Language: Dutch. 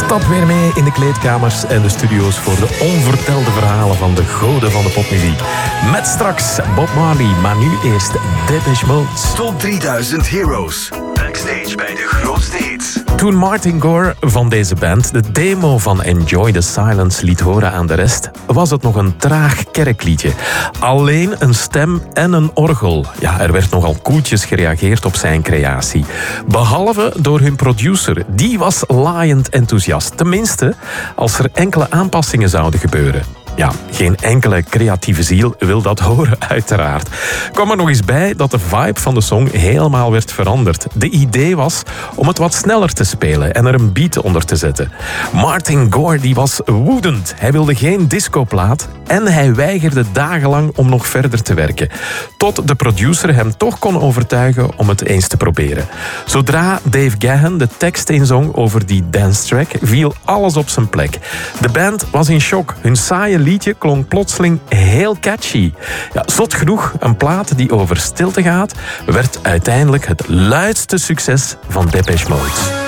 Stap weer mee in de kleedkamers en de studio's voor de onvertelde verhalen van de goden van de popmuziek. Met straks Bob Marley, maar nu eerst Depeche Mode. Top 3000 Heroes. Backstage bij de grootste hits. Toen Martin Gore van deze band de demo van Enjoy the Silence liet horen aan de rest, was het nog een traag kerkliedje. Alleen een stem en een orgel. Ja, er werd nogal koeltjes gereageerd op zijn creatie. Behalve door hun producer. Die was laaiend enthousiast. Tenminste, als er enkele aanpassingen zouden gebeuren. Ja, geen enkele creatieve ziel wil dat horen, uiteraard. Kwam er nog eens bij dat de vibe van de song helemaal werd veranderd. De idee was om het wat sneller te spelen en er een beat onder te zetten. Martin Gore die was woedend. Hij wilde geen discoplaat en hij weigerde dagenlang om nog verder te werken. Tot de producer hem toch kon overtuigen om het eens te proberen. Zodra Dave Gahan de tekst inzong over die dance track, viel alles op zijn plek. De band was in shock. Hun saaie liedje klonk plotseling heel catchy. Ja, zot genoeg, een plaat die over stilte gaat, werd uiteindelijk het luidste succes van Depeche Mode.